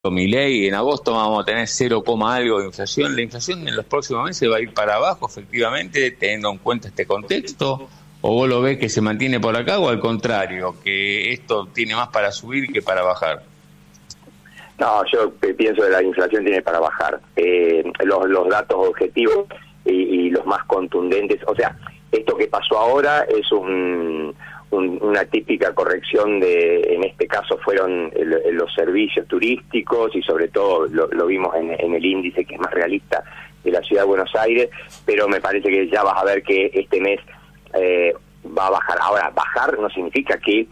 Milei, en agosto vamos a tener 0, algo de inflación. La inflación en los próximos meses va a ir para abajo, efectivamente, teniendo en cuenta este contexto. ¿O vos lo ves que se mantiene por acá o al contrario, que esto tiene más para subir que para bajar? No, yo pienso que la inflación tiene para bajar. Los datos objetivos y los más contundentes, o sea, esto que pasó ahora es una típica corrección en este caso fueron los servicios turísticos y sobre todo lo vimos en el índice que es más realista de la Ciudad de Buenos Aires, pero me parece que ya vas a ver que este mes va a bajar. Ahora, bajar no significa que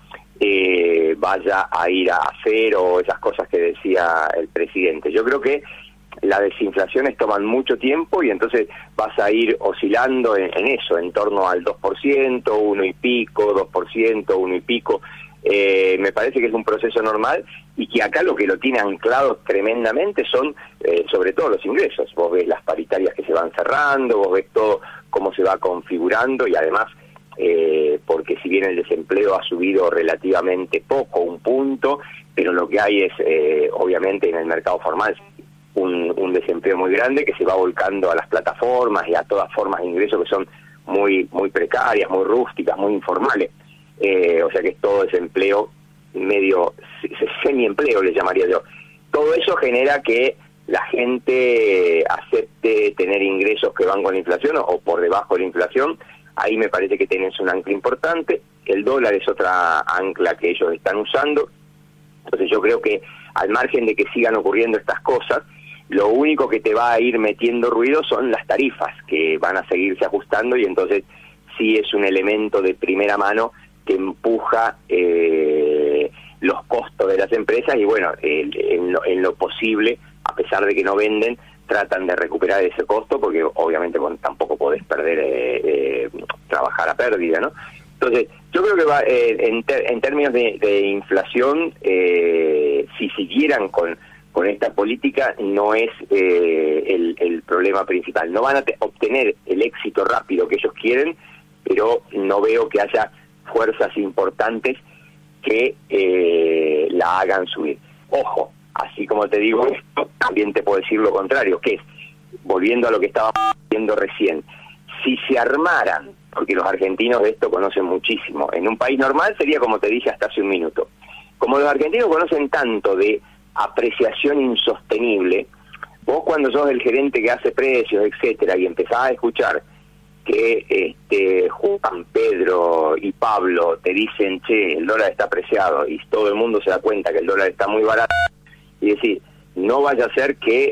vaya a ir a cero o esas cosas que decía el presidente. Yo creo que las desinflaciones toman mucho tiempo y entonces vas a ir oscilando en eso, en torno al 2%, 1 y pico, 2%, 1 y pico. Me parece que es un proceso normal y que acá lo que lo tiene anclado tremendamente son sobre todo los ingresos. Vos ves las paritarias que se van cerrando, vos ves todo cómo se va configurando y además porque si bien el desempleo ha subido relativamente poco, 1 punto, pero lo que hay es obviamente en el mercado formal un desempleo muy grande que se va volcando a las plataformas y a todas formas de ingresos que son muy precarias, muy rústicas, muy informales. O sea que es todo desempleo medio, semiempleo le llamaría yo. Todo eso genera que la gente acepte tener ingresos que van con la inflación o por debajo de la inflación. Ahí me parece que tenés un ancla importante. El dólar es otra ancla que ellos están usando. Entonces yo creo que al margen de que sigan ocurriendo estas cosas, lo único que te va a ir metiendo ruido son las tarifas, que van a seguirse ajustando y entonces sí es un elemento de primera mano que empuja los costos de las empresas y bueno, en lo posible, a pesar de que no venden, tratan de recuperar ese costo porque obviamente tampoco podés perder, trabajar a pérdida, ¿no? Entonces, yo creo que va en términos de inflación, si siguieran con esta política, no es el problema principal. No van a obtener el éxito rápido que ellos quieren, pero no veo que haya fuerzas importantes que la hagan subir. Ojo, así como te digo esto, también te puedo decir lo contrario, que es, volviendo a lo que estaba diciendo recién, si se armaran, porque los argentinos de esto conocen muchísimo, en un país normal sería como te dije hasta hace un minuto, como los argentinos conocen tanto de apreciación insostenible, vos cuando sos el gerente que hace precios, etcétera, y empezás a escuchar que Juan, Pedro y Pablo te dicen, che, el dólar está apreciado, y todo el mundo se da cuenta que el dólar está muy barato, y decir, no vaya a ser que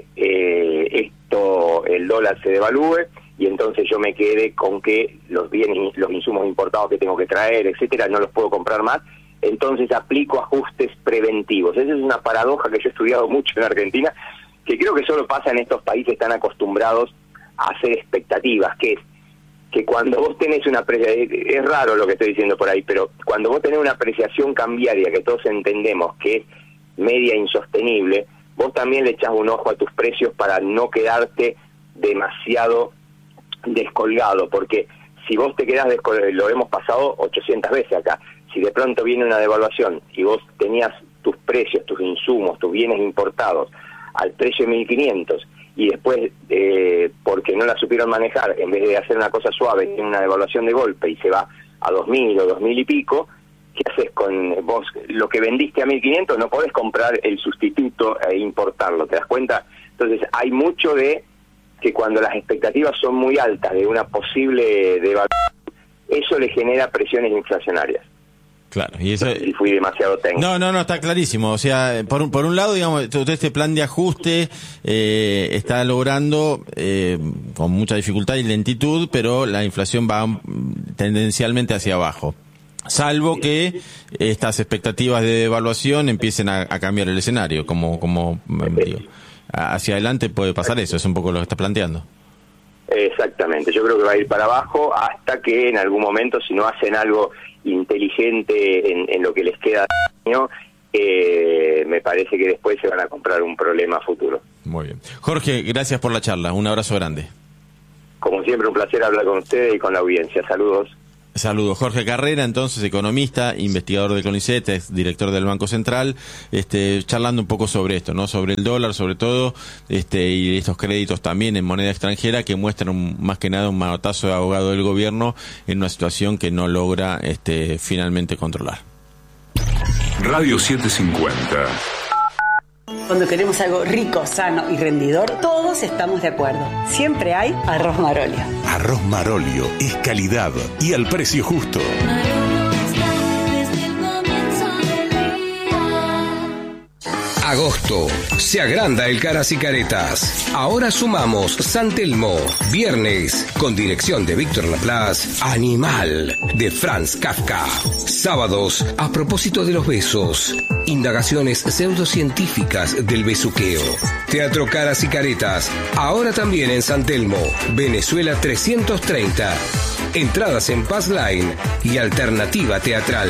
el dólar se devalúe, y entonces yo me quede con que los bienes, los insumos importados que tengo que traer, etcétera, no los puedo comprar más, entonces aplico ajustes preventivos. Esa es una paradoja que yo he estudiado mucho en Argentina, que creo que solo pasa en estos países tan acostumbrados a hacer expectativas, que es que cuando vos tenés una apreciación, es raro lo que estoy diciendo por ahí, pero cuando vos tenés una apreciación cambiaria que todos entendemos que es media insostenible, vos también le echás un ojo a tus precios para no quedarte demasiado descolgado, porque si vos te quedás descolgado, lo hemos pasado 800 veces acá, si de pronto viene una devaluación y vos tenías tus precios, tus insumos, tus bienes importados al precio de 1.500 y después, porque no la supieron manejar, en vez de hacer una cosa suave, tiene una devaluación de golpe y se va a 2.000 o 2.000 y pico, ¿qué haces con vos? Lo que vendiste a 1.500 no podés comprar el sustituto e importarlo, ¿te das cuenta? Entonces hay mucho de que cuando las expectativas son muy altas de una posible devaluación, eso le genera presiones inflacionarias. Claro, y eso... Y fui demasiado técnico. No, está clarísimo. O sea, por un lado, digamos, usted este plan de ajuste está logrando con mucha dificultad y lentitud, pero la inflación va tendencialmente hacia abajo. Salvo que estas expectativas de devaluación empiecen a cambiar el escenario, como digo. Hacia adelante puede pasar eso, es un poco lo que está planteando. Exactamente, yo creo que va a ir para abajo hasta que en algún momento, si no hacen algo inteligente en lo que les queda de año, me parece que después se van a comprar un problema futuro. Muy bien. Jorge, gracias por la charla, un abrazo grande. Como siempre, un placer hablar con ustedes y con la audiencia. Saludos. Saludos. Jorge Carrera, entonces, economista, investigador de CONICET, es director del Banco Central, charlando un poco sobre esto, ¿no? Sobre el dólar, sobre todo, y estos créditos también en moneda extranjera que muestran más que nada un manotazo de abogado del gobierno en una situación que no logra finalmente controlar. Radio 750. Cuando queremos algo rico, sano y rendidor, todos estamos de acuerdo. Siempre hay arroz Marolio. Arroz Marolio es calidad y al precio justo. Agosto. Se agranda el Caras y Caretas. Ahora sumamos San Telmo. Viernes, con dirección de Víctor Laplace, Animal, de Franz Kafka. Sábados, a propósito de los besos. Indagaciones pseudocientíficas del besuqueo. Teatro Caras y Caretas. Ahora también en San Telmo, Venezuela 330. Entradas en Pass Line y Alternativa Teatral.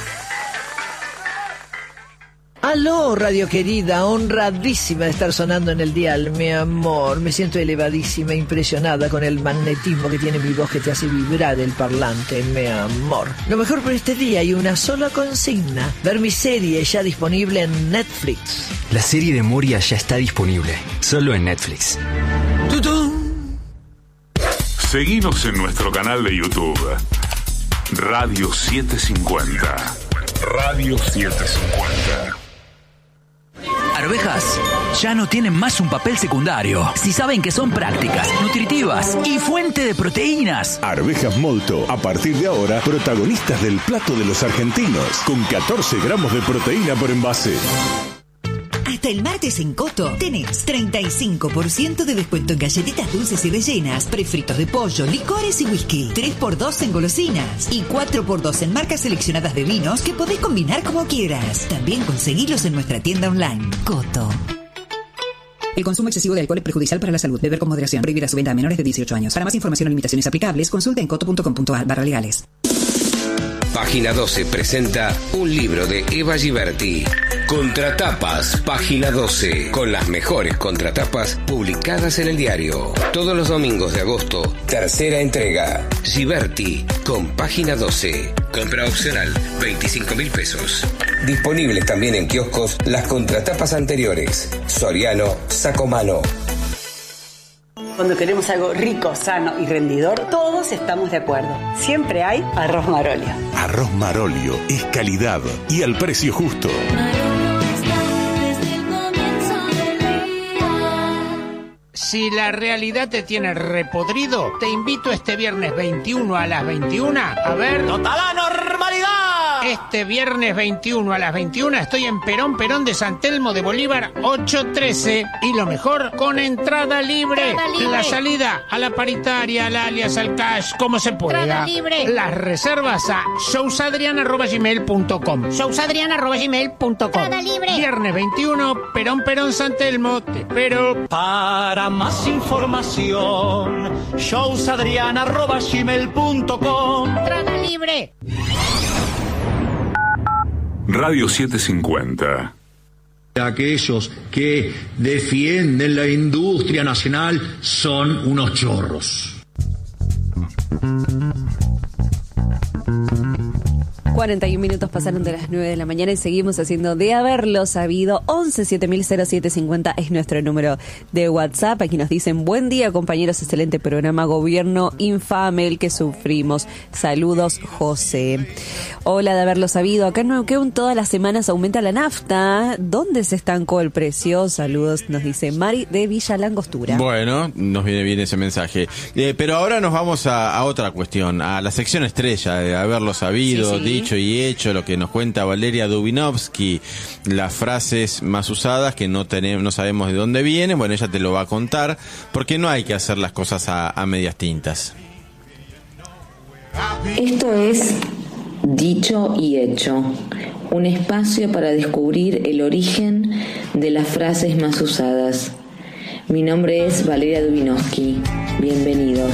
Aló, radio querida, honradísima de estar sonando en el dial, mi amor. Me siento elevadísima, impresionada con el magnetismo que tiene mi voz que te hace vibrar el parlante, mi amor. Lo mejor por este día hay una sola consigna: ver mi serie ya disponible en Netflix. La serie de Moria ya está disponible, solo en Netflix. ¡Tutún! Seguinos en nuestro canal de YouTube, Radio 750. Radio 750. Arvejas ya no tienen más un papel secundario si saben que son prácticas, nutritivas y fuente de proteínas. Arvejas Molto, a partir de ahora, protagonistas del plato de los argentinos, con 14 gramos de proteína por envase. Hasta el martes en Coto tenés 35% de descuento en galletitas dulces y rellenas, prefritos de pollo, licores y whisky, 3x2 en golosinas y 4x2 en marcas seleccionadas de vinos que podés combinar como quieras. También conseguilos en nuestra tienda online. Coto. El consumo excesivo de alcohol es perjudicial para la salud. Beber con moderación. Prohibida su venta a menores de 18 años. Para más información o limitaciones aplicables, consulte en coto.com.ar/legales. Página 12 presenta un libro de Eva Giberti. Contratapas, Página 12, con las mejores contratapas publicadas en el diario. Todos los domingos de agosto, tercera entrega. Giberti, con Página 12. Compra opcional, 25.000 pesos. Disponibles también en kioscos las contratapas anteriores. Soriano, Sacomano. Cuando queremos algo rico, sano y rendidor, todos estamos de acuerdo. Siempre hay arroz Marolio. Arroz Marolio es calidad y al precio justo. Si la realidad te tiene repodrido, te invito este viernes 21 a las 21 a ver... ¡Total normalidad! Este viernes 21 a las 21 estoy en Perón de San Telmo de Bolívar 813. Y lo mejor, con entrada libre. La salida a la paritaria, al alias, al cash, como se pueda. Entrada libre. Las reservas a showsadriana@gmail.com. Showsadriana@gmail.com. Entrada libre. Viernes 21, Perón San Telmo. Te espero. Para más información, showsadriana@gmail.com. Entrada libre. Radio 750. Aquellos que defienden la industria nacional son unos chorros. 41 minutos pasaron de las 9 de la mañana y seguimos haciendo de haberlo sabido. 11-7000-0750 es nuestro número de WhatsApp. Aquí nos dicen: buen día, compañeros, excelente programa, gobierno infame el que sufrimos. Saludos, José. Hola, de haberlo sabido. Acá en Neuquén todas las semanas aumenta la nafta. ¿Dónde se estancó el precio? Saludos, nos dice Mari de Villa Langostura. Bueno, nos viene bien ese mensaje. Pero ahora nos vamos a otra cuestión, a la sección estrella de haberlo sabido, dicho y hecho, lo que nos cuenta Valeria Dubinovsky, las frases más usadas que no sabemos de dónde vienen. Bueno, ella te lo va a contar, porque no hay que hacer las cosas a medias tintas. Esto es Dicho y Hecho, un espacio para descubrir el origen de las frases más usadas. Mi nombre es Valeria Dubinovsky. Bienvenidos.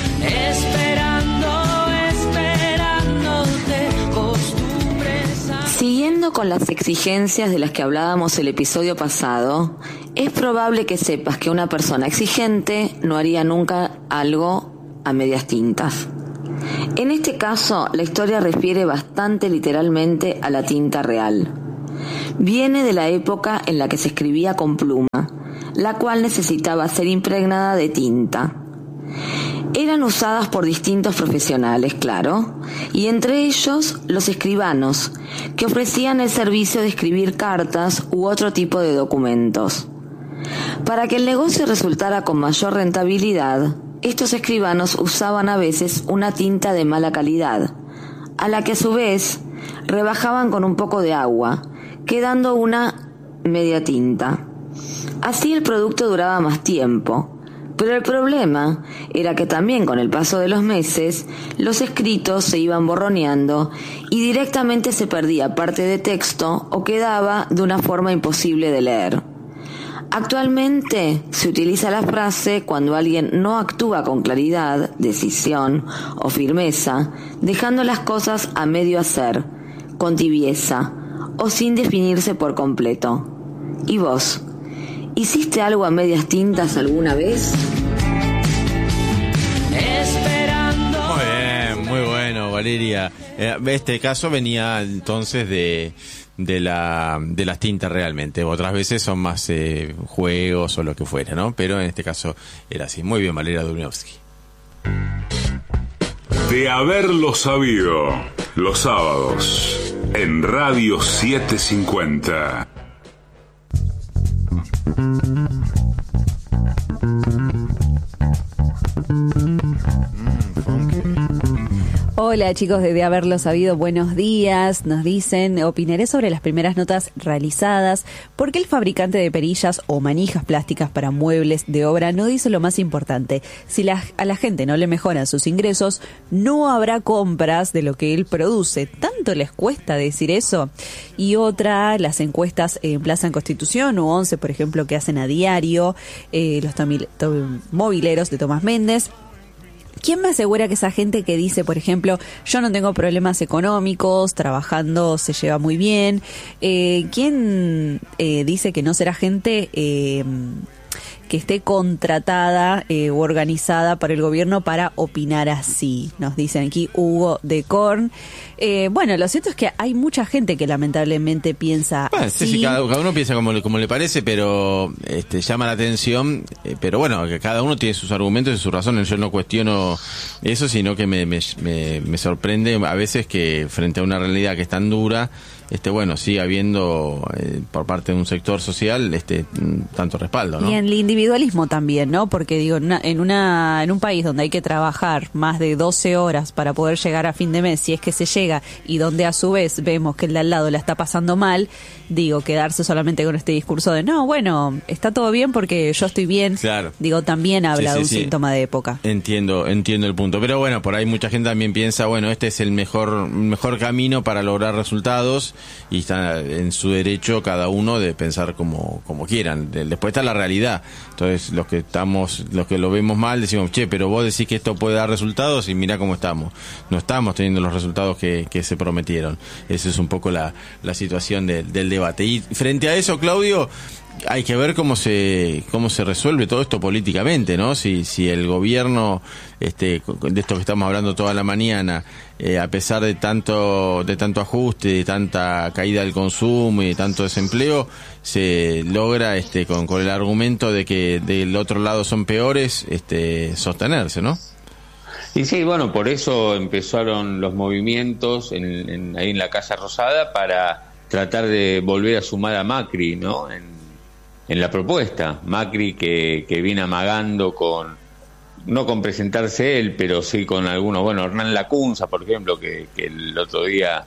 Siguiendo con las exigencias de las que hablábamos el episodio pasado, es probable que sepas que una persona exigente no haría nunca algo a medias tintas. En este caso, la historia refiere bastante literalmente a la tinta real. Viene de la época en la que se escribía con pluma, la cual necesitaba ser impregnada de tinta. Eran usadas por distintos profesionales, claro, y entre ellos los escribanos, que ofrecían el servicio de escribir cartas u otro tipo de documentos. Para que el negocio resultara con mayor rentabilidad, estos escribanos usaban a veces una tinta de mala calidad, a la que a su vez rebajaban con un poco de agua, quedando una media tinta. Así el producto duraba más tiempo. Pero el problema era que también con el paso de los meses, los escritos se iban borroneando y directamente se perdía parte de texto o quedaba de una forma imposible de leer. Actualmente se utiliza la frase cuando alguien no actúa con claridad, decisión o firmeza, dejando las cosas a medio hacer, con tibieza o sin definirse por completo. ¿Y vos? ¿Hiciste algo a medias tintas alguna vez? Muy bien, muy bueno, Valeria. Este caso venía entonces de las tintas realmente. Otras veces son más juegos o lo que fuera, ¿no? Pero en este caso era así. Muy bien, Valeria Dubinovsky. De haberlo sabido, los sábados en Radio 750. Hola chicos de Haberlo Sabido, buenos días. Nos dicen, opinaré sobre las primeras notas realizadas. ¿Por qué el fabricante de perillas o manijas plásticas para muebles de obra no dice lo más importante? Si a la gente no le mejoran sus ingresos, no habrá compras de lo que él produce. ¿Tanto les cuesta decir eso? Y otra, las encuestas en Plaza Constitución u 11, por ejemplo, que hacen a diario los mobileros de Tomás Méndez. ¿Quién me asegura que esa gente que dice, por ejemplo, yo no tengo problemas económicos, trabajando se lleva muy bien? ¿Quién dice que no será gente que esté contratada u organizada por el gobierno para opinar así? Nos dicen aquí Hugo de Korn. Bueno, lo cierto es que hay mucha gente que lamentablemente piensa así. Sí, cada uno piensa como le parece, pero llama la atención. Pero bueno, que cada uno tiene sus argumentos y sus razones. Yo no cuestiono eso, sino que me sorprende a veces que frente a una realidad que es tan dura, bueno, sigue habiendo por parte de un sector social tanto respaldo, ¿no? Y en el individualismo también, ¿no? Porque digo, en un país donde hay que trabajar más de 12 horas para poder llegar a fin de mes, si es que se llega, y donde a su vez vemos que el de al lado la está pasando mal, digo, quedarse solamente con este discurso de no, bueno, está todo bien porque yo estoy bien, claro. Digo, también habla de un síntoma de época. Entiendo el punto, pero bueno, por ahí mucha gente también piensa, bueno, este es el mejor camino para lograr resultados, y está en su derecho cada uno de pensar como quieran. Después está la realidad. Entonces los que lo vemos mal decimos, che, pero vos decís que esto puede dar resultados y mirá cómo estamos. No estamos teniendo los resultados que se prometieron. Esa es un poco la situación del debate. Y frente a eso, Claudio, hay que ver cómo se resuelve todo esto políticamente, ¿no? Si el gobierno, de esto que estamos hablando toda la mañana, a pesar de tanto ajuste, de tanta caída del consumo y de tanto desempleo, se logra con el argumento de que del otro lado son peores, sostenerse, ¿no? Y sí, bueno, por eso empezaron los movimientos ahí en la Casa Rosada para tratar de volver a sumar a Macri, ¿no? En la propuesta. Macri que viene amagando no con presentarse él, pero sí con algunos, bueno, Hernán Lacunza, por ejemplo, que el otro día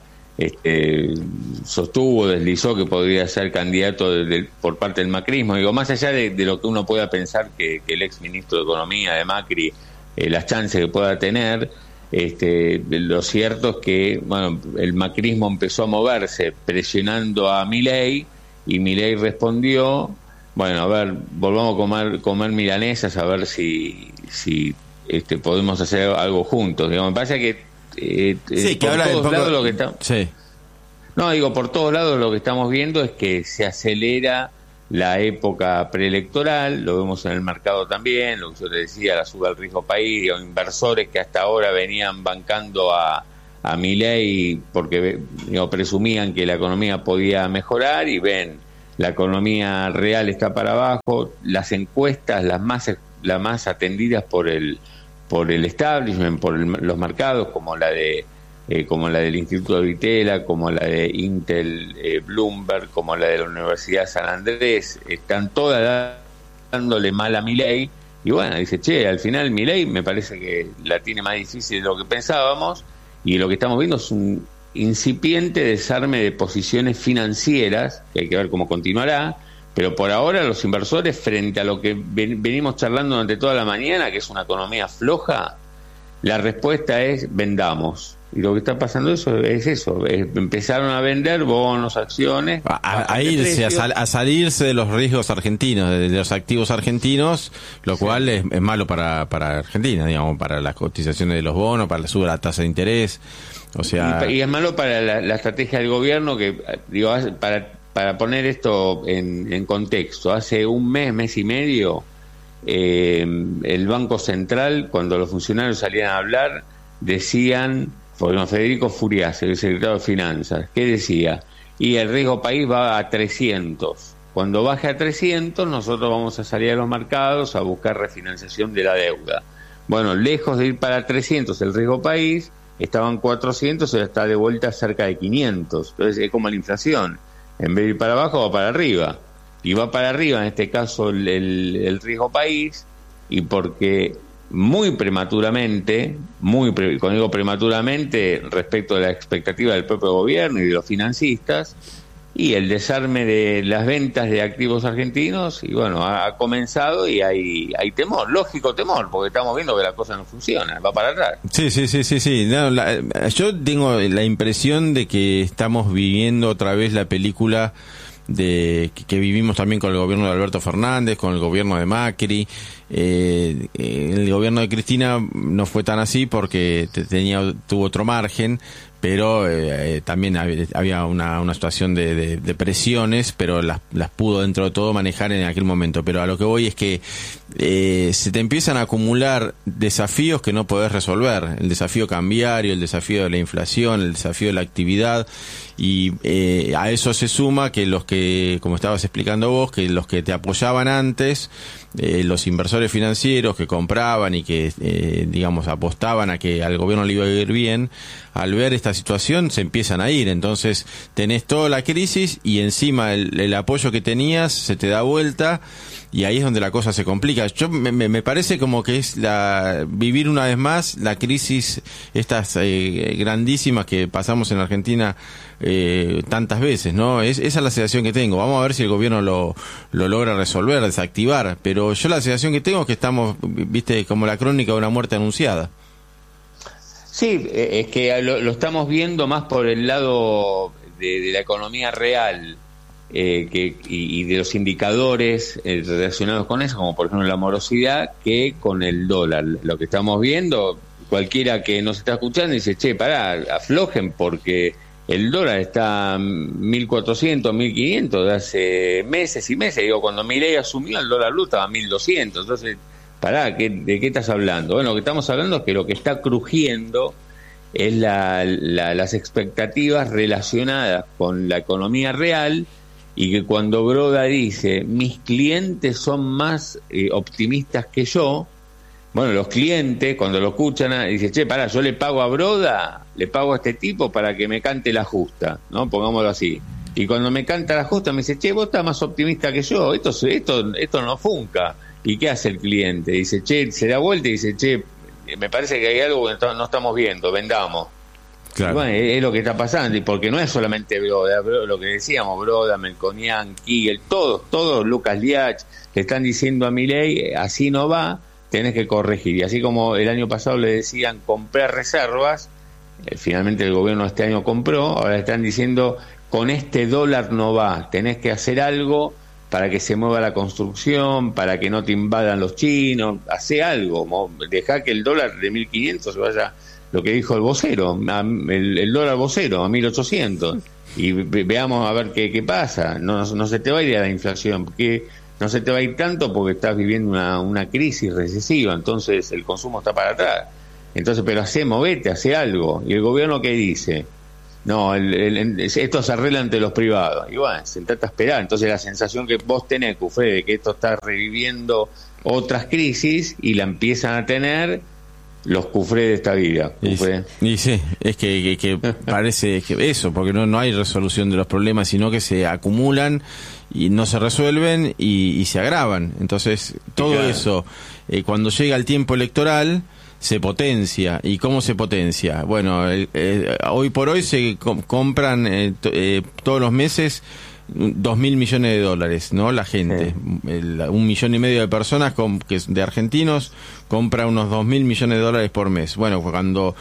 deslizó que podría ser candidato por parte del macrismo. Digo, más allá de lo que uno pueda pensar que el ex ministro de Economía de Macri, las chances que pueda tener, lo cierto es que, bueno, el macrismo empezó a moverse presionando a Milei, y Milei respondió, bueno, a ver, volvamos a comer milanesas, a ver si podemos hacer algo juntos. Digamos, me parece que que habla de poco... lo que está... Sí. No, digo, por todos lados lo que estamos viendo es que se acelera la época preelectoral, lo vemos en el mercado también, lo que yo te decía, la suba del riesgo país, o inversores que hasta ahora venían bancando a Milei porque presumían que la economía podía mejorar y ven, la economía real está para abajo, las encuestas, las más atendidas por el establishment, por los mercados, como la del Instituto de Vitela, como la de Intel Bloomberg, como la de la Universidad San Andrés, están todas dándole mal a Milei, y bueno, dice, che, al final Milei me parece que la tiene más difícil de lo que pensábamos, y lo que estamos viendo es un incipiente desarme de posiciones financieras, que hay que ver cómo continuará, pero por ahora los inversores, frente a lo que venimos charlando durante toda la mañana, que es una economía floja, la respuesta es vendamos. Y lo que está pasando es eso, empezaron a vender bonos, acciones, a irse, a salirse de los riesgos argentinos, de los activos argentinos, lo cual es malo para Argentina, digamos, para las cotizaciones de los bonos, para la suba de la tasa de interés, o sea... Y es malo para la estrategia del gobierno, que digo, para poner esto en contexto, hace un mes y medio, el Banco Central, cuando los funcionarios salían a hablar, decían... Bueno, Federico Furias, el secretario de Finanzas, ¿qué decía? Y el riesgo país va a 300. Cuando baje a 300, nosotros vamos a salir a los mercados a buscar refinanciación de la deuda. Bueno, lejos de ir para 300 el riesgo país, estaban 400, ahora está de vuelta cerca de 500. Entonces es como la inflación. En vez de ir para abajo, va para arriba. Y va para arriba, en este caso, el riesgo país, y porque... muy prematuramente, cuando digo prematuramente, respecto de la expectativa del propio gobierno y de los financistas, y el desarme de las ventas de activos argentinos, y bueno, ha comenzado y hay temor, lógico temor, porque estamos viendo que la cosa no funciona, va para atrás. Sí. No, yo tengo la impresión de que estamos viviendo otra vez la película que vivimos también con el gobierno de Alberto Fernández, con el gobierno de Macri. El gobierno de Cristina no fue tan así porque tuvo otro margen, pero también había una situación de presiones, pero las pudo dentro de todo manejar en aquel momento. Pero a lo que voy es que se te empiezan a acumular desafíos que no podés resolver, el desafío cambiario, el desafío de la inflación, el desafío de la actividad, y a eso se suma que como estabas explicando vos, que los que te apoyaban antes, los inversores financieros que compraban y que digamos apostaban a que al gobierno le iba a ir bien, al ver esta situación se empiezan a ir. Entonces tenés toda la crisis y encima el apoyo que tenías se te da vuelta, y ahí es donde la cosa se complica. Me parece como que es vivir una vez más la crisis estas grandísimas que pasamos en Argentina tantas veces, ¿no? Esa es la sensación que tengo. Vamos a ver si el gobierno lo logra resolver, desactivar, pero yo la sensación que tengo es que estamos, viste, como la crónica de una muerte anunciada. Sí, es que lo estamos viendo más por el lado de la economía real, y de los indicadores relacionados con eso, como por ejemplo la morosidad, que con el dólar. Lo que estamos viendo, cualquiera que nos está escuchando dice, che, pará, aflojen, porque el dólar está 1.400, 1.500 de hace meses y meses. Digo, cuando Milei asumió, el dólar blue estaba 1.200. Entonces, pará, ¿de qué estás hablando? Bueno, lo que estamos hablando es que lo que está crujiendo es las expectativas relacionadas con la economía real, y que cuando Broda dice, mis clientes son más optimistas que yo, bueno, los clientes, cuando lo escuchan, dicen, che, pará, yo le pago a Broda, le pago a este tipo para que me cante la justa, ¿no? Pongámoslo así. Y cuando me canta la justa, me dice, che, vos estás más optimista que yo, esto no funca. ¿Y qué hace el cliente? Dice, che, se da vuelta y dice, che, me parece que hay algo que no estamos viendo, vendamos. Claro. Bueno, es lo que está pasando, y porque no es solamente Broda, lo que decíamos, Broda, Melconian, Kigel, todos, Lucas Liach, le están diciendo a Milei, así no va, tenés que corregir. Y así como el año pasado le decían comprar reservas, finalmente el gobierno este año compró, ahora le están diciendo, con este dólar no va, tenés que hacer algo para que se mueva la construcción, para que no te invadan los chinos, hace algo, dejá que el dólar de 1.500 se vaya, lo que dijo el vocero, el dólar vocero, a 1.800. y veamos a ver qué pasa. No se te va a ir a la inflación, porque no se te va a ir tanto porque estás viviendo una crisis recesiva, entonces el consumo está para atrás. Entonces, pero movete, hace algo. ¿Y el gobierno qué dice? No, esto se arregla ante los privados. Y bueno, sentate a esperar. Entonces la sensación que vos tenés, Cufré, de que esto está reviviendo otras crisis, y la empiezan a tener los Cufré de esta vida. Y sí, es que parece que eso, porque no hay resolución de los problemas, sino que se acumulan y no se resuelven y se agravan. Entonces, todo eso, cuando llega el tiempo electoral, se potencia. ¿Y cómo se potencia? Bueno, hoy por hoy se compran todos los meses 2.000 millones de dólares, ¿no? La gente, 1,5 millones de personas de argentinos compra unos 2.000 millones de dólares por mes. Bueno, cuando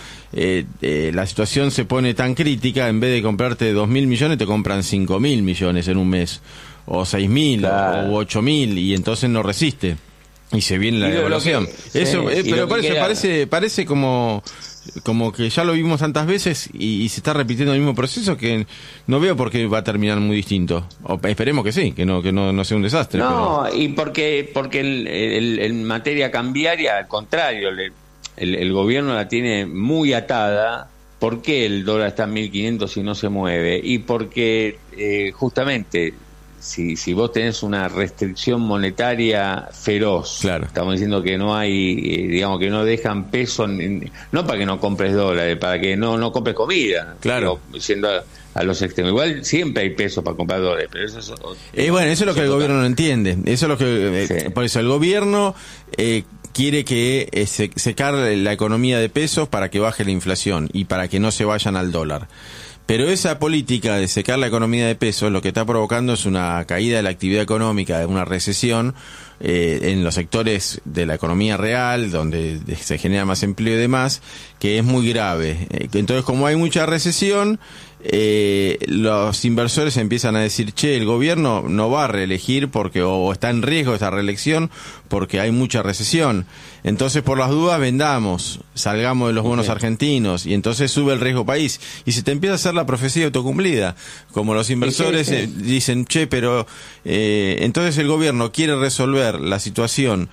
la situación se pone tan crítica, en vez de comprarte 2.000 millones, te compran 5.000 millones en un mes, o 6.000, claro, o 8.000, y entonces no resiste. Y se viene la devaluación. Eso, pero parece como que ya lo vimos tantas veces y se está repitiendo el mismo proceso, que no veo por qué va a terminar muy distinto. Esperemos que sí, que no sea un desastre. No, pero... y porque en materia cambiaria, al contrario, el gobierno la tiene muy atada. ¿Por qué el dólar está en 1.500 y no se mueve? Y porque justamente... Si vos tenés una restricción monetaria feroz, claro, estamos diciendo que no hay, digamos que no dejan peso, no para que no compres dólares, para que no compres comida, claro, siendo a los extremos. Igual siempre hay peso para comprar dólares, pero eso es... bueno, eso es lo que el gobierno no entiende. Eso es lo que por eso el gobierno quiere que secar la economía de pesos para que baje la inflación y para que no se vayan al dólar. Pero esa política de secar la economía de pesos lo que está provocando es una caída de la actividad económica, una recesión en los sectores de la economía real, donde se genera más empleo y demás, que es muy grave. Entonces, como hay mucha recesión, los inversores empiezan a decir, el gobierno no va a reelegir o está en riesgo esta reelección porque hay mucha recesión. Entonces, por las dudas, salgamos de los bonos argentinos, y entonces sube el riesgo país. Y se te empieza a hacer la profecía autocumplida. Como los inversores dicen, pero entonces el gobierno quiere resolver la situación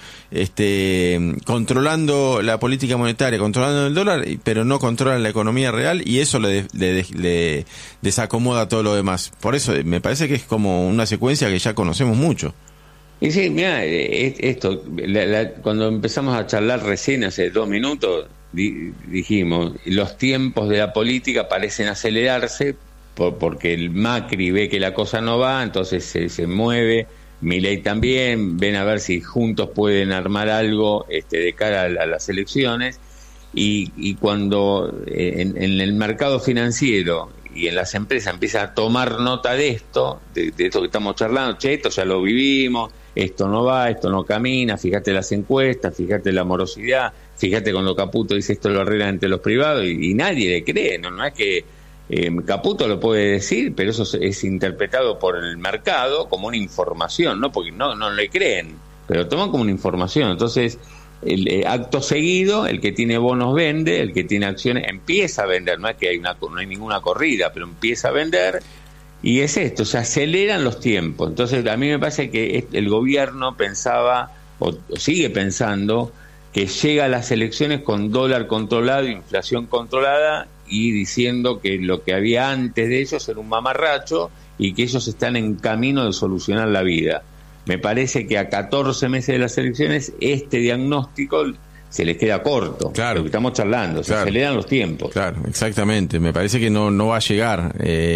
controlando la política monetaria, controlando el dólar, pero no controla la economía real, y eso le desacomoda todo lo demás. Por eso me parece que es como una secuencia que ya conocemos mucho. Y sí, mira, esto, cuando empezamos a charlar recién hace 2 minutos, dijimos, los tiempos de la política parecen acelerarse porque el Macri ve que la cosa no va, entonces se mueve, Milei también, ven a ver si juntos pueden armar algo de cara a las elecciones, y cuando en el mercado financiero y en las empresas empiezan a tomar nota de esto que estamos charlando, esto ya lo vivimos, esto no va, esto no camina, fíjate las encuestas, fíjate la morosidad, fíjate cuando Caputo dice esto lo arreglan entre los privados, y nadie le cree, no es que Caputo lo puede decir, pero eso es interpretado por el mercado como una información, ¿no? Porque no le creen, pero toman como una información. Entonces, acto seguido, el que tiene bonos vende, el que tiene acciones empieza a vender, no es que no hay ninguna corrida, pero empieza a vender. Y es esto, se aceleran los tiempos. Entonces, a mí me parece que el gobierno pensaba, o sigue pensando, que llega a las elecciones con dólar controlado, inflación controlada, y diciendo que lo que había antes de ellos era un mamarracho y que ellos están en camino de solucionar la vida. Me parece que a 14 meses de las elecciones este diagnóstico se les queda corto. Claro. Lo que estamos charlando, se aceleran los tiempos. Claro, exactamente. Me parece que no va a llegar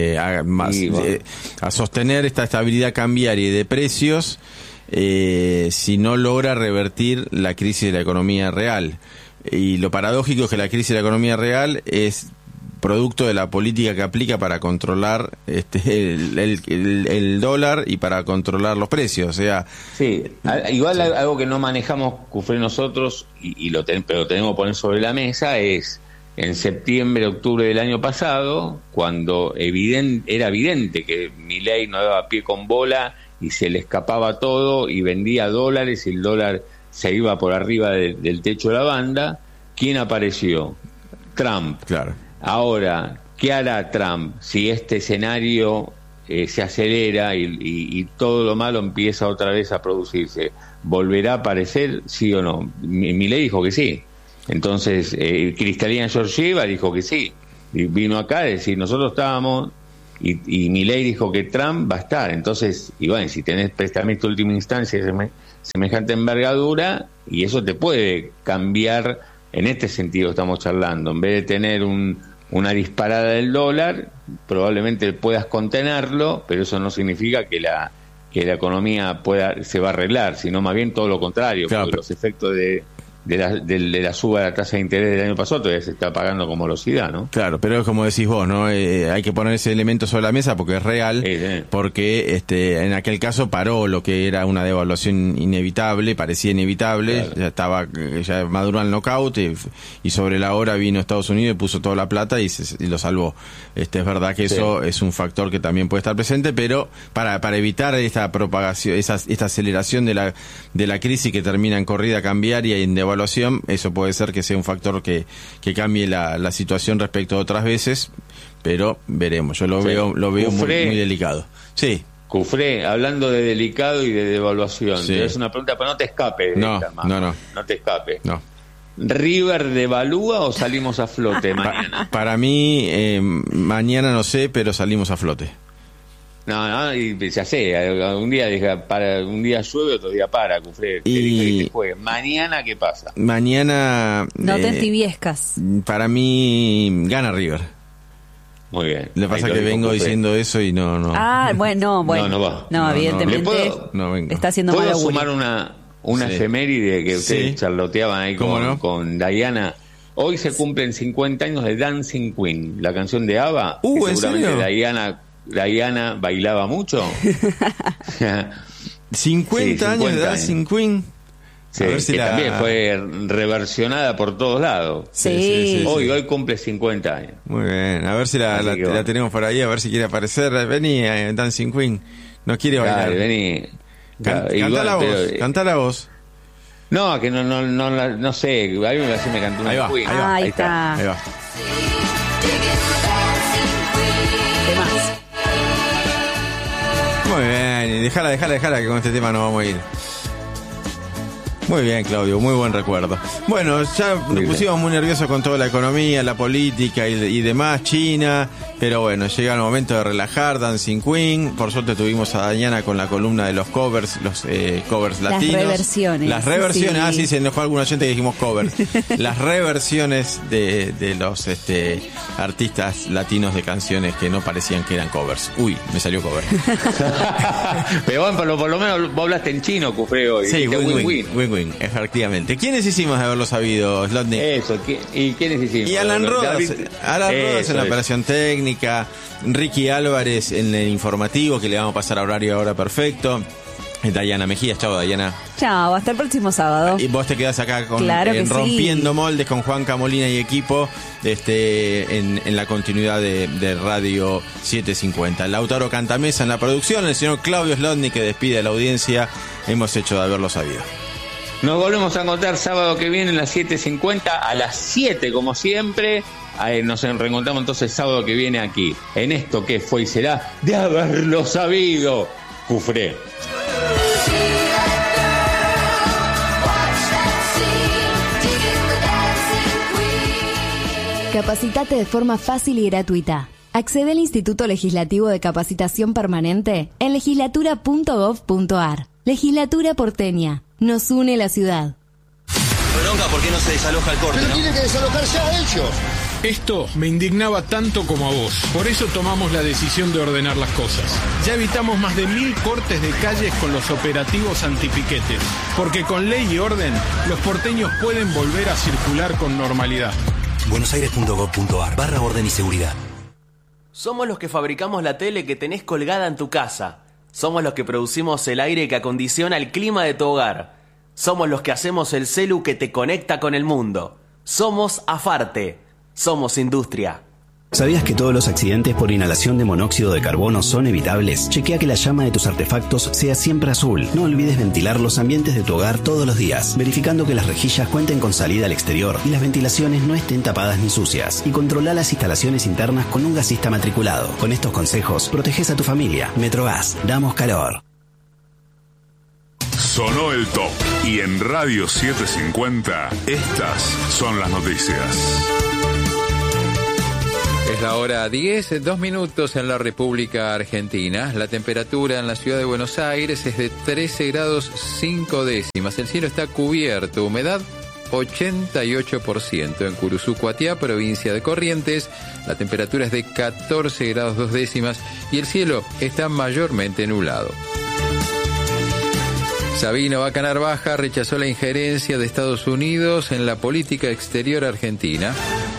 a sostener esta estabilidad cambiaria y de precios si no logra revertir la crisis de la economía real. Y lo paradójico es que la crisis de la economía real es producto de la política que aplica para controlar el dólar y para controlar los precios, o sea... Sí, igual algo que no manejamos, Cufré, nosotros, pero lo tenemos que poner sobre la mesa, es en septiembre, octubre del año pasado, cuando era evidente que Milei no daba pie con bola y se le escapaba todo y vendía dólares y el dólar se iba por arriba del techo de la banda, ¿quién apareció? Trump. Claro. Ahora, ¿qué hará Trump si este escenario se acelera y todo lo malo empieza otra vez a producirse? ¿Volverá a aparecer, sí o no? Milei dijo que sí. Entonces, Kristalina Georgieva dijo que sí. Y vino acá a decir, nosotros estábamos, y Milei dijo que Trump va a estar. Entonces, y bueno, si tenés prestamiento de última instancia semejante envergadura, y eso te puede cambiar, en este sentido estamos charlando, en vez de tener una disparada del dólar, probablemente puedas contenerlo, pero eso no significa que la economía se va a arreglar, sino más bien todo lo contrario, claro, porque los efectos de la suba de la tasa de interés del año pasado todavía se está pagando con morosidad, ¿no? Claro, pero es como decís vos, ¿no? Hay que poner ese elemento sobre la mesa porque es real, porque en aquel caso paró lo que era una devaluación inevitable, parecía inevitable, claro. ya maduró el knockout y sobre la hora vino Estados Unidos y puso toda la plata y lo salvó. Es verdad que eso es un factor que también puede estar presente, pero para evitar esta propagación, esta aceleración de la crisis que termina en corrida cambiaria y en devaluación, eso puede ser que sea un factor que cambie la situación respecto a otras veces, pero veremos. Yo lo veo muy delicado. Sí. Cufré, hablando de delicado y de devaluación, te das una pregunta, pero no te escape. No te escape. No. ¿River devalúa o salimos a flote mañana? Para mí, mañana no sé, pero salimos a flote. No, y ya sé, un día llueve, otro día para, Cufré. Y mañana, ¿qué pasa? Mañana no te entibiescas. Para mí gana River. Muy bien. Le pasa que vengo diciendo eso y no. No va. No, evidentemente está haciendo mal. ¿Puedo sumar una efeméride que ustedes charloteaban ahí con Diana? Hoy se cumplen 50 años de Dancing Queen, la canción de ABBA. ¿En serio? Diana bailaba mucho. 50 años de Dancing Queen. Sí, que también fue reversionada por todos lados. Sí. Hoy cumple 50 años. Muy bien, a ver si la tenemos por ahí, a ver si quiere aparecer. Vení, Dancing Queen. No quiere bailar. Dale, vení. Canta la voz. No, que no sé. A mí me cantó una Queen. Ahí está. Ahí va. Muy bien, déjala que con este tema nos vamos a ir. Muy bien, Claudio, muy buen recuerdo. Bueno, ya nos pusimos muy nerviosos con toda la economía, la política y demás, China, pero bueno, llega el momento de relajar, Dancing Queen. Por suerte tuvimos a Diana con la columna de los covers, covers latinos. Las reversiones. Sí, se enojó alguna gente que dijimos covers. Las reversiones de los artistas latinos de canciones que no parecían que eran covers. Uy, me salió cover. Pero bueno, por lo menos vos hablaste en chino, Cufré, hoy. Sí, win-win, efectivamente. ¿Quiénes hicimos de haberlo sabido, Slotnick? Eso, ¿y quiénes hicimos? Y Alan Rodas en la operación técnica, Ricky Álvarez en el informativo, que le vamos a pasar a horario ahora perfecto. Diana Mejías, chao Diana. Chao, hasta el próximo sábado. Y vos te quedás acá rompiendo moldes con Juanca Molina y equipo en la continuidad de Radio 750. Lautaro Cantamesa en la producción, el señor Claudio Slotnick que despide a la audiencia. Hemos hecho de haberlo sabido. Nos volvemos a encontrar sábado que viene a las 7:50, a las 7 como siempre. Nos reencontramos entonces sábado que viene aquí, en esto que fue y será de haberlo sabido, Cufré. Capacitate de forma fácil y gratuita. Accede al Instituto Legislativo de Capacitación Permanente en legislatura.gov.ar. Legislatura porteña. Nos une la ciudad. Bronca, ¿por qué no se desaloja el corte? Pero tiene que desalojarse a ellos. Esto me indignaba tanto como a vos. Por eso tomamos la decisión de ordenar las cosas. Ya evitamos más de 1000 cortes de calles con los operativos antipiquetes. Porque con ley y orden, los porteños pueden volver a circular con normalidad. buenosaires.gov.ar/orden y seguridad. Somos los que fabricamos la tele que tenés colgada en tu casa. Somos los que producimos el aire que acondiciona el clima de tu hogar. Somos los que hacemos el celu que te conecta con el mundo. Somos Afarte. Somos industria. ¿Sabías que todos los accidentes por inhalación de monóxido de carbono son evitables? Chequea que la llama de tus artefactos sea siempre azul. No olvides ventilar los ambientes de tu hogar todos los días, verificando que las rejillas cuenten con salida al exterior y las ventilaciones no estén tapadas ni sucias. Y controla las instalaciones internas con un gasista matriculado. Con estos consejos, proteges a tu familia. Metrogas, damos calor. Sonó el top y en Radio 750 estas son las noticias. Es la hora 10, 2 minutos en la República Argentina. La temperatura en la ciudad de Buenos Aires es de 13 grados 5 décimas. El cielo está cubierto, humedad 88%. En Curuzú-Cuatiá, provincia de Corrientes, la temperatura es de 14 grados 2 décimas y el cielo está mayormente nublado. Sabino Vaca Narvaja rechazó la injerencia de Estados Unidos en la política exterior argentina.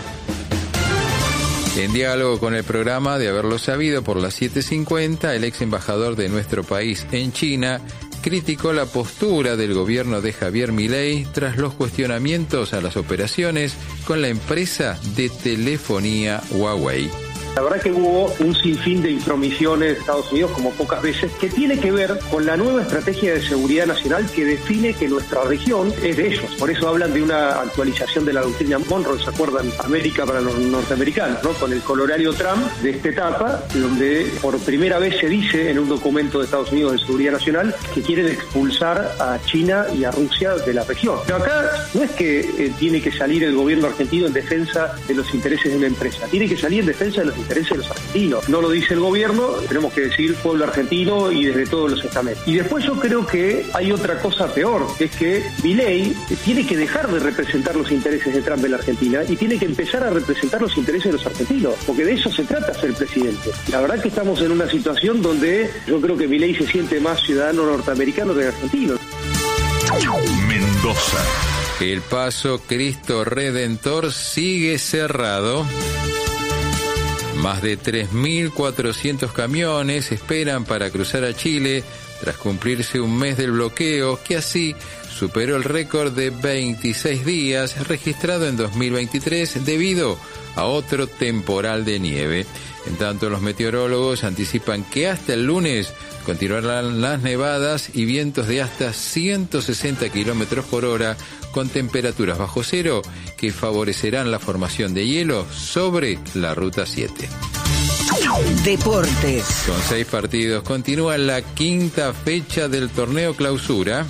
En diálogo con el programa de Haberlo Sabido por las 7:50, el ex embajador de nuestro país en China criticó la postura del gobierno de Javier Milei tras los cuestionamientos a las operaciones con la empresa de telefonía Huawei. La verdad que hubo un sinfín de intromisiones de Estados Unidos, como pocas veces, que tiene que ver con la nueva estrategia de seguridad nacional que define que nuestra región es de ellos. Por eso hablan de una actualización de la doctrina Monroe, ¿se acuerdan? América para los norteamericanos, ¿no? Con el colorario Trump de esta etapa, donde por primera vez se dice en un documento de Estados Unidos de seguridad nacional que quieren expulsar a China y a Rusia de la región. Pero acá no es que tiene que salir el gobierno argentino en defensa de los intereses de una empresa, tiene que salir en defensa de los intereses de los argentinos. No lo dice el gobierno, tenemos que decir pueblo argentino y desde todos los estamentos. Y después yo creo que hay otra cosa peor, es que Milei tiene que dejar de representar los intereses de Trump en la Argentina y tiene que empezar a representar los intereses de los argentinos, porque de eso se trata ser presidente. La verdad que estamos en una situación donde yo creo que Milei se siente más ciudadano norteamericano que argentino. Mendoza. El paso Cristo Redentor sigue cerrado. Más de 3.400 camiones esperan para cruzar a Chile tras cumplirse un mes del bloqueo, que así superó el récord de 26 días registrado en 2023 debido a otro temporal de nieve. En tanto, los meteorólogos anticipan que hasta el lunes continuarán las nevadas y vientos de hasta 160 kilómetros por hora con temperaturas bajo cero que favorecerán la formación de hielo sobre la Ruta 7. Deportes. Con 6 partidos continúa la quinta fecha del torneo Clausura.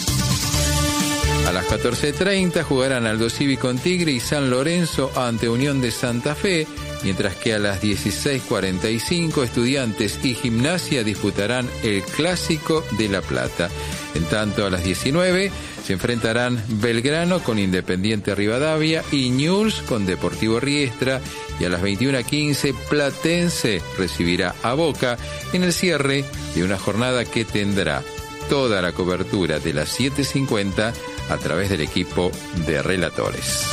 A las 14:30 jugarán Aldo Civi con Tigre y San Lorenzo ante Unión de Santa Fe, mientras que a las 16:45 Estudiantes y Gimnasia disputarán el Clásico de La Plata. En tanto, a las 19 se enfrentarán Belgrano con Independiente Rivadavia y Newell's con Deportivo Riestra, y a las 21:15 Platense recibirá a Boca en el cierre de una jornada que tendrá toda la cobertura de las 7:50 a través del equipo de relatores.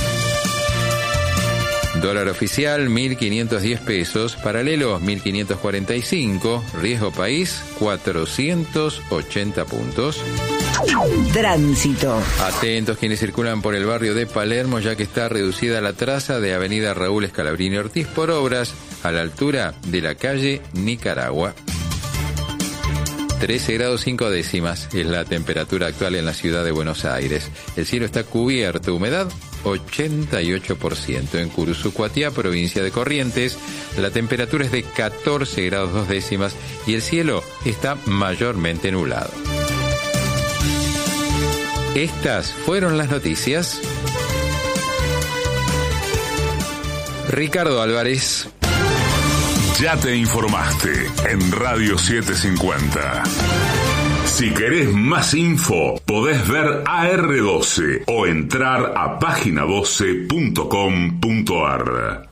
Dólar oficial 1.510 pesos, paralelo 1.545, riesgo país 480 puntos. Tránsito. Atentos quienes circulan por el barrio de Palermo, ya que está reducida la traza de avenida Raúl Scalabrini Ortiz por obras a la altura de la calle Nicaragua. 13 grados 5 décimas es la temperatura actual en la ciudad de Buenos Aires. El cielo está cubierto, humedad 88%. En Curuzú-Cuatiá, provincia de Corrientes, la temperatura es de 14 grados 2 décimas y el cielo está mayormente nublado. Estas fueron las noticias. Ricardo Álvarez. Ya te informaste en Radio 750. Si querés más info, podés ver AR12 o entrar a página12.com.ar.